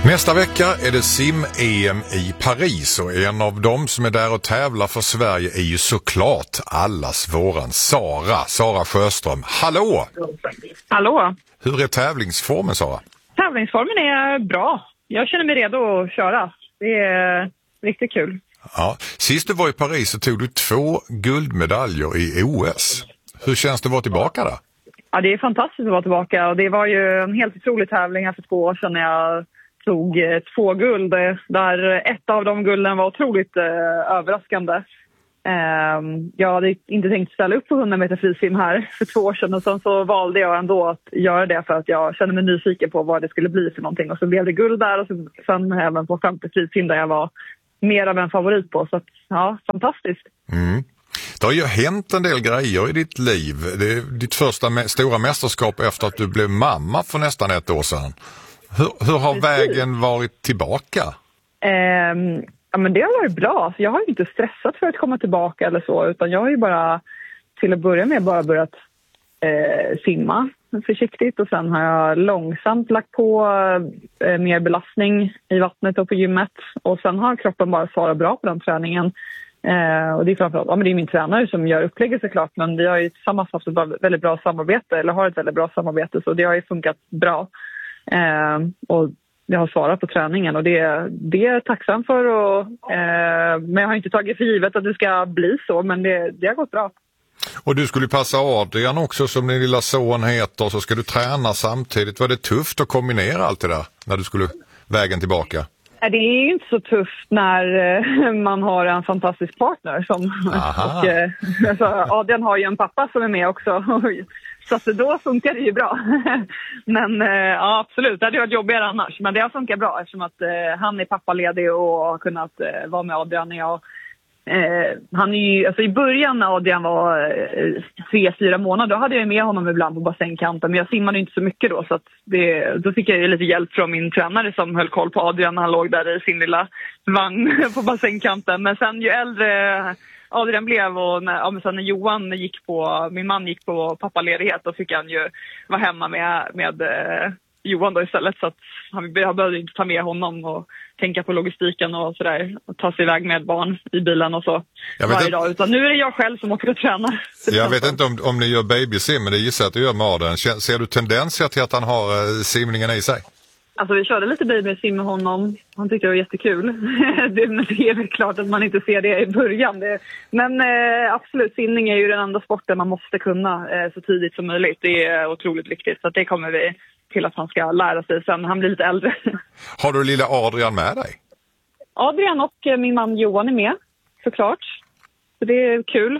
Nästa vecka är det sim-EM i Paris och en av dem som är där och tävlar för Sverige är ju såklart allas våran Sara Sjöström. Hallå! Hallå! Hur är tävlingsformen, Sara? Tävlingsformen är bra. Jag känner mig redo att köra. Det är riktigt kul. Ja, sist du var i Paris så tog du 2 guldmedaljer i OS. Hur känns det att vara tillbaka där? Ja, det är fantastiskt att vara tillbaka och det var ju en helt otrolig tävling här för 2 år sedan när jag tog 2 guld. Där ett av de gulden var otroligt överraskande. Jag hade inte tänkt ställa upp på 100 meter frisim här för 2 år sedan och sen så valde jag ändå att göra det för att jag kände mig nyfiken på vad det skulle bli för någonting. Och så blev det guld där och sen även på 50 frisim där jag var mer av en favorit på. Så att, ja, fantastiskt. Mm. Det har ju hänt en del grejer i ditt liv. Det är ditt första stora mästerskap efter att du blev mamma för nästan 1 år sedan. Hur har vägen varit tillbaka? Ja, men det har varit bra. Så jag har ju inte stressat för att komma tillbaka eller så. Utan jag har ju bara till att börja med bara börjat simma försiktigt. Och sen har jag långsamt lagt på mer belastning i vattnet och på gymmet. Och sen har kroppen bara svarat bra på den träningen. Och det är framförallt, ja, men det är min tränare som gör upplägget såklart. Men vi har ju tillsammans haft ett väldigt bra samarbete. Eller har ett väldigt bra samarbete. Så det har ju funkat bra. Och jag har svarat på träningen och det är jag tacksam för. Men jag har inte tagit för givet att det ska bli så, men det har gått bra. Och du skulle passa Adrian också som din lilla son heter, så ska du träna samtidigt. Var det tufft att kombinera allt det där när du skulle vägen tillbaka? Det är ju inte så tufft när man har en fantastisk partner. Alltså, Adrian har ju en pappa som är med också. Så att då funkar det ju bra. Men ja, absolut, det hade varit jobbigare annars. Men det har funkat bra eftersom att han är pappaledig och har kunnat vara med Adrian. Han är ju, alltså i början när Adrian var 3-4 månader, då hade jag med honom ibland på bassängkanten. Men jag simmade inte så mycket då, så att då fick jag ju lite hjälp från min tränare som höll koll på Adrian när han låg där i sin lilla vagn på bassängkanten. Men sen ju äldre Adrian blev och sen när min man gick på pappaledighet, då fick han ju vara hemma med Johan då istället, så att jag behövde inte ta med honom och tänka på logistiken och sådär och ta sig iväg med barn i bilen och så varje dag, utan nu är det jag själv som åker och tränar. Jag vet inte om ni gör babysim, men det gissar att du gör med Adrian. Ser du tendenser till att han har simningen i sig? Alltså vi körde lite babysim med honom. Han tyckte det var jättekul. Men det är väl klart att man inte ser det i början. Men absolut, simning är ju den enda sporten man måste kunna så tidigt som möjligt. Det är otroligt viktigt, så att det kommer vi till att han ska lära sig sen när han blir lite äldre. Har du lilla Adrian med dig? Adrian och min man Johan är med, såklart. Så det är kul.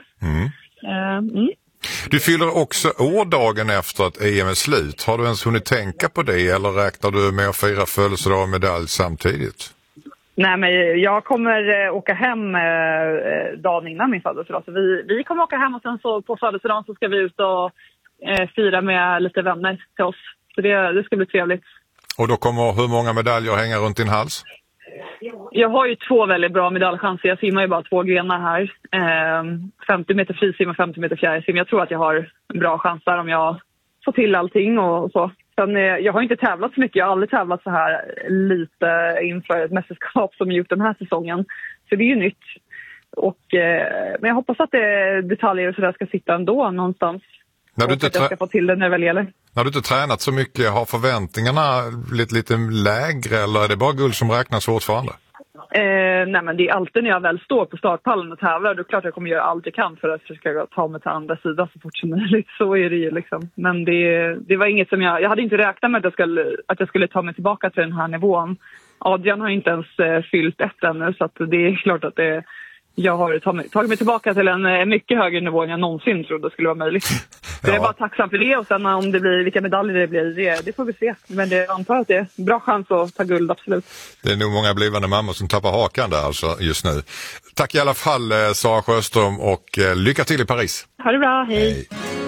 Du fyller också år dagen efter att EM är slut. Har du ens hunnit tänka på det eller räknar du med att fira födelsedag och medalj samtidigt? Nej, men jag kommer åka hem dagen innan min födelsedag. Så vi kommer åka hem och sen så på födelsedagen så ska vi ut och fira med lite vänner till oss. Så det ska bli trevligt. Och då kommer hur många medaljer hänga runt din hals? Jag har ju 2 väldigt bra medaljchanser. Jag simmar ju bara 2 grenar här. 50 meter frisim och 50 meter fjärilsim. Jag tror att jag har en bra chans där om jag får till allting och så. Sen, jag har inte tävlat så mycket. Jag har aldrig tävlat så här lite inför ett mästerskap som jag gjort den här säsongen. Så det är ju nytt. Men jag hoppas att detaljer och sådär ska sitta ändå någonstans. När du inte jag ska få till det när det väl gäller. När du inte tränat så mycket, har förväntningarna blivit lite lägre eller är det bara guld som räknas fortfarande? Nej, men det är alltid när jag väl står på startpallen och tävlar, då är det klart jag kommer göra allt jag kan för att försöka ta mig till andra sidan så fort som möjligt. Så är det ju liksom. Men det var inget som jag hade inte räknat med att jag skulle ta mig tillbaka till den här nivån. Adrian har inte ens fyllt 1 ännu, så att det är klart att jag har tagit mig tillbaka till en mycket högre nivå än jag någonsin trodde skulle vara möjligt. Så jag är bara tacksam för det, och sen om det blir vilka medaljer det blir, det får vi se. Men jag antar att det är en bra chans att ta guld, absolut. Det är nog många blivande mammor som tappar hakan där alltså just nu. Tack i alla fall Sara Sjöström och lycka till i Paris. Ha det bra, hej.